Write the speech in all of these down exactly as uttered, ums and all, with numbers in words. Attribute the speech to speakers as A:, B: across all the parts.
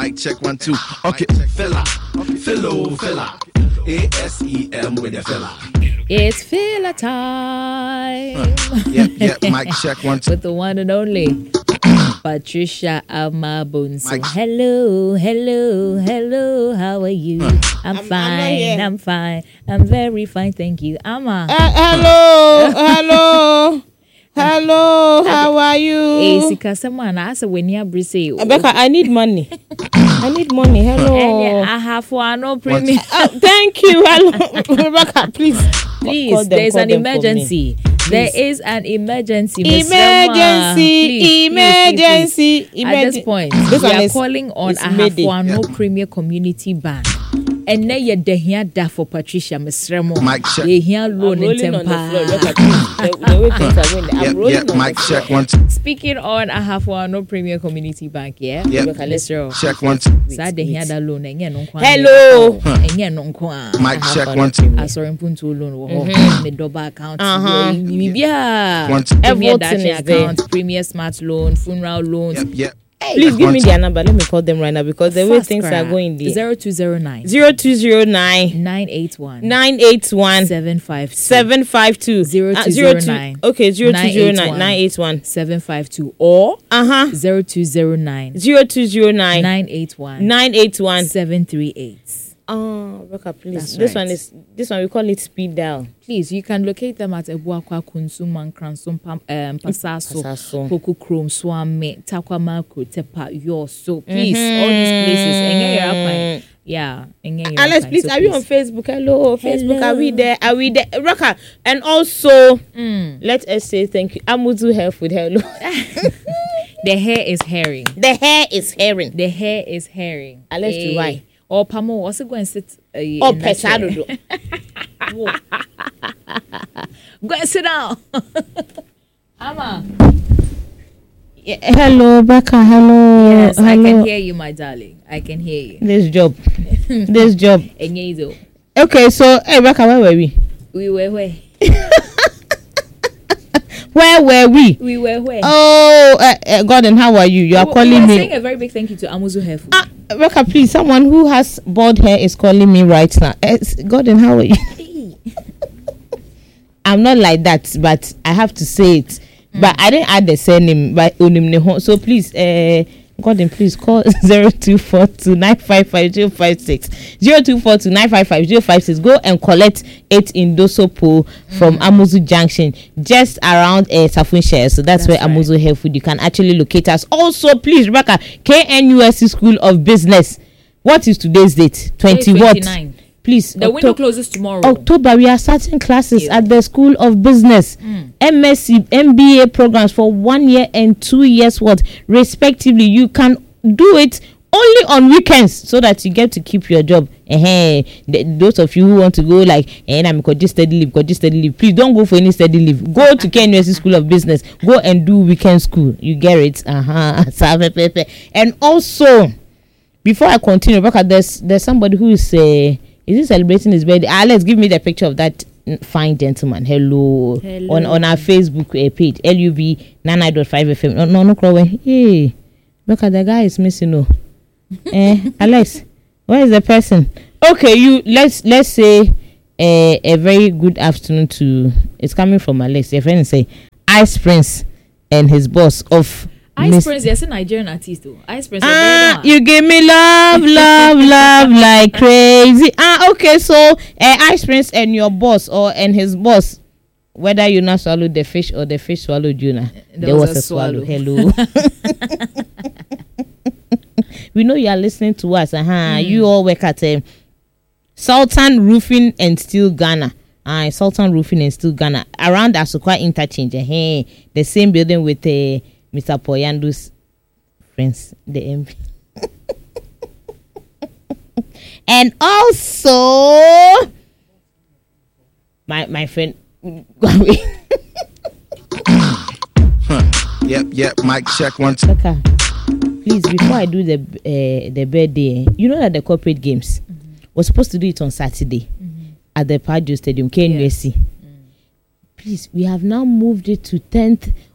A: Mic check one, two. Okay, fella, fellow, fella. A S E M with a fella.
B: It's filler time.
A: Uh, yep, yep, mic check one, two.
B: With the one and only Patricia Amabunso. Hello, hello, hello. How are you? Uh, I'm, I'm fine. I'm, I'm fine. I'm very fine. Thank you. Ama.
C: Uh, hello, hello. Hello, how are you?
B: Hey, Sika, someone asked when you are
C: Rebecca, I need money. I need money. Hello.
B: I have one no premium.
C: Uh, thank you. Hello, Rebecca, please.
B: Please, there is an emergency. There is an emergency.
C: Emergency, please, emergency,
B: please, please. At this point,
C: this
B: we are is, calling on Ahafuano yeah. Premier Community Bank. And now you're the here da for Patricia Mesremo.
A: Mic check.
C: You're here rolling on the floor. Look at me. I'm rolling on
A: mic
C: the
A: check
C: floor.
A: one, two.
B: Speaking on Ahafuano Premier Community Bank, yeah.
A: Yep.
B: Let's roll.
A: Check one, two.
B: Sad the here da loan.
C: Hello.
A: Mic check one, two.
B: I saw him put two loan. Oh, me double account.
C: Uh huh.
B: Yeah.
A: One, two.
B: Premier Dachi account, Premier Smart Loan, Funeral Loans.
A: Yep. Yep.
C: Hey, please give me their number. Let me call them right now because the way things are going there.
B: Zero two zero nine
C: zero two zero nine
B: nine eight one
C: nine eight one
B: seven five
C: seven five two
B: zero two zero nine
C: okay zero two zero nine nine eight one
B: seven five two or
C: uh huh
B: zero two zero nine
C: zero two zero nine
B: nine eight one
C: nine eight one
B: seven three eight.
C: Oh, Rebecca, please.
B: That's
C: this
B: right.
C: one is this one we call it speed dial.
B: Please, you can locate them at Ebuakwa Kunsum Kransum Pam um Pasaso,
C: Pasaso.
B: Poku Chrome, Swame, Takwamaku, Tepa, Yo. So please, mm-hmm. all these places. Enge yeah, Enge
C: Alex, please,
B: so
C: are
B: please.
C: we on Facebook? Hello, Facebook.
B: Hello.
C: Are we there? Are we there? Rebecca, and also
B: mm.
C: let us say thank you. Amuzu Hair Food. Hello.
B: The hair is herring.
C: The hair is herring.
B: The hair is herring.
C: Alex, hey. Why?
B: Or Pamo, also go and sit. Uh,
C: oh, pesado.
B: Go and sit down. Ama.
C: Yeah, hello, Becca. Hello.
B: Yes,
C: hello.
B: I can hear you, my darling. I can hear you.
C: This job. This job.
B: Enyezo.
C: Okay, so hey, Becca, where were we?
B: We were where?
C: Where were we?
B: We were where?
C: Oh, uh, uh, Gordon, how are you? You are
B: we,
C: calling
B: we were
C: me.
B: Saying a very big thank you to Amuzu Hair Food.
C: Ah, Rebecca, please, someone who has bald hair is calling me right now. Uh, Gordon, how are you? I'm not like that, but I have to say it. Mm. But I didn't add the surname, but Onim. So please, uh, Gordon, please call zero two four two nine five five zero five six zero two four two nine five five zero five six. Go and collect it in Dosopo from mm. Amuzu Junction, just around uh, Safunshire. So that's, that's where right. Amuzu Hair Food. You can actually locate us. Also, please, Rebecca, K N U S C School of Business. What is today's date? Twenty what? Please.
B: The Octo- window closes tomorrow.
C: October, we are starting classes yeah. at the School of Business. Mm. M S c, M B A programs for one year and two years, what respectively. You can do it only on weekends so that you get to keep your job. Uh-huh. The, those of you who want to go like, and I'm got this study leave, got this study leave. Please don't go for any study leave. Go to K N U S C School of Business. Go and do weekend school. You get it. Uh huh. And also, before I continue, Rebecca, there's there's somebody who is uh, is he celebrating his birthday? Ah, let's give me the picture of that fine gentleman. Hello. Hello. On on our Facebook uh, page, L U V ninety-nine point five F M. No, no, no, crowing. Hey, look at the guy is missing. No, eh, Alex, where is the person? Okay, you let's let's say uh, a very good afternoon to. It's coming from Alex. Your friend say Ice Prince and his boss of.
B: Ice Miss Prince, yes, a Nigerian artist though. Ice Prince.
C: Ah, you give me love, love, love like crazy. Ah, okay, so uh, Ice Prince and your boss or and his boss, whether you not swallow the fish or the fish swallowed you, nah, there, there was, was a, a swallow. swallow. Hello. We know you are listening to us. Uh huh. Mm. You all work at uh, Sultan Roofing and Steel Ghana. Ah, uh, Sultan Roofing and Steel Ghana around Asukwa Interchange. Uh, hey, the same building with a. Uh, Mister Poyandu's friends, the M P. And also, my my friend.
A: huh. Yep, yep. Mic check one. Two.
C: Okay. Please, before I do the uh, the birthday, you know that the corporate games mm-hmm. was supposed to do it on Saturday mm-hmm. at the Pajo Stadium, K N U S C. Yeah. Mm. Please, we have now moved it to tenth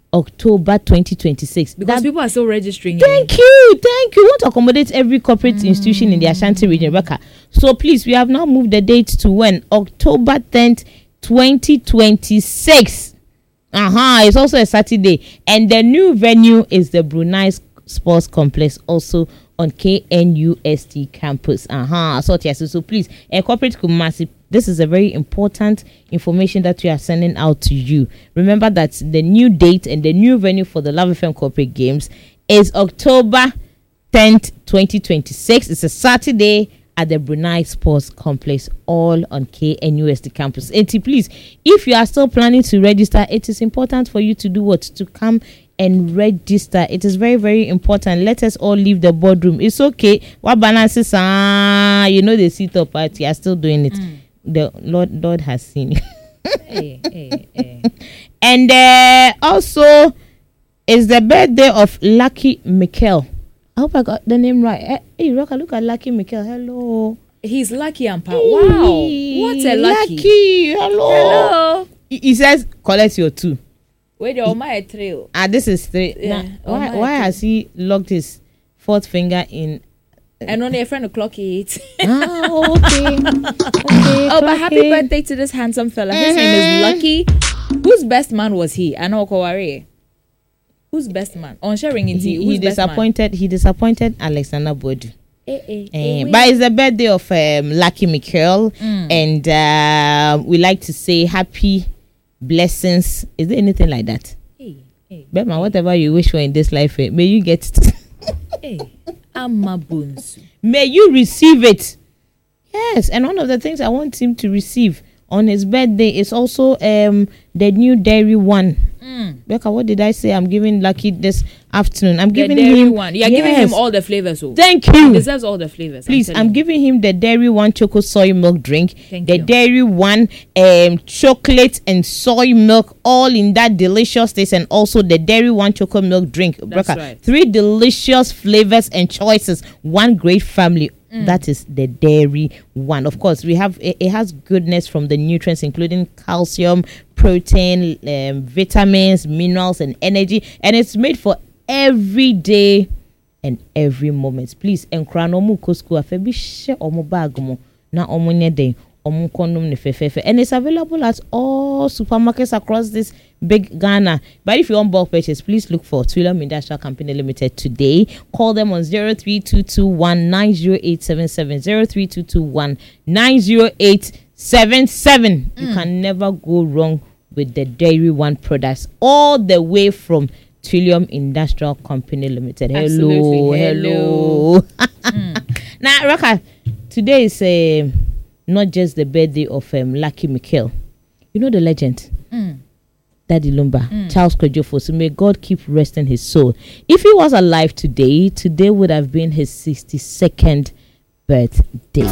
C: October twenty twenty-six.
B: Because
C: that,
B: people are still registering.
C: Thank you, thank you. We want to accommodate every corporate mm. institution in the Ashanti region, Rebecca. So please, we have now moved the date to when? October tenth, twenty twenty-six. Uh-huh. It's also a Saturday. And the new venue is the Brunei Sports Complex, also on K N U S T campus. Uh-huh. So, yes, so please, a corporate Kumasi, this is a very important information that we are sending out to you. Remember that the new date and the new venue for the Love F M Corporate Games is October tenth, twenty twenty-six. It's a Saturday at the Brunei Sports Complex, all on K N U S T campus. And please, if you are still planning to register, it is important for you to do what? To come and register. It is very, very important. Let us all leave the boardroom. It's okay. What balances? Ah, you know the sit up party. You are still doing it. Mm. The Lord, Lord has seen you. hey, hey, hey. And uh, also, it's the birthday of Lucky Mikel. I hope I got the name right. Hey, Roka, look at Lucky Mikel. Hello.
B: He's lucky and power. Wow. What a lucky.
C: Lucky. Hello.
B: Hello.
C: He, he says, collect your two.
B: Wait, oh my trail.
C: Ah, this is three.
B: Yeah.
C: Now, why why has he locked his fourth finger in?
B: And on a friend o'clock it.
C: Ah, okay. okay.
B: Oh, but happy birthday to this handsome fella. His mm-hmm. name is Lucky. Whose best man was he? I know Kowari. Who's best man? On sharing it.
C: He, he disappointed. He disappointed Alexander Bodu.
B: Eh, eh,
C: uh,
B: eh,
C: but it's the birthday of um, Lucky Mikel, mm. and uh, we like to say happy blessings. Is there anything like that? Hey, hey, Bema, hey. Whatever you wish for in this life, eh, may you get it.
B: Hey, Amabunsu.
C: May you receive it. Yes, and one of the things I want him to receive on his birthday is also um the new Dairy One. Mm. Becca, what did I say? I'm giving Lucky this afternoon. I'm giving
B: the Dairy
C: him
B: One. You're
C: yes.
B: giving him all the flavors. Oh.
C: Thank you.
B: He deserves all the flavors.
C: Please, I'm,
B: I'm
C: giving him the Dairy One Choco Soy Milk drink.
B: Thank
C: the
B: you.
C: Dairy One um chocolate and soy milk, all in that delicious taste, and also the Dairy One Choco Milk drink.
B: That's
C: Becca,
B: right.
C: Three delicious flavors and choices. One great family. Mm. That is the Dairy One. Of course, we have it, it has goodness from the nutrients, including calcium, protein, um, vitamins, minerals, and energy, and it's made for every day and every moment. Please, enkrano kosko afebi she omo bag mo na omo nyeden omo kondom ne fefefe, and it's available at all supermarkets across this big Ghana. But if you want bulk purchase, please look for Twillium Industrial Company Limited today. Call them on zero three two two one nine zero eight seven seven, zero three two two one nine zero eight seven seven. Mm. You can never go wrong with the Dairy One products, all the way from Twillium Industrial Company Limited. Hello,
B: Absolutely.
C: hello. mm. Now, Raka, today is uh, not just the birthday of um, Lucky Mikel. You know the legend?
B: Mm.
C: Daddy Lumba,
B: mm.
C: Charles Kwadwo. So may God keep resting his soul. If he was alive today, today would have been his sixty-second birthday.